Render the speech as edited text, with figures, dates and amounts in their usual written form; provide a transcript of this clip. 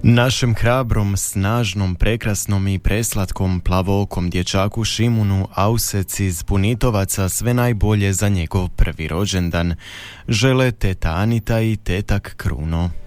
Našem hrabrom, snažnom, prekrasnom i preslatkom plavookom dječaku Šimunu Ausec iz Punitovaca sve najbolje za njegov prvi rođendan žele teta Anita i tetak Kruno.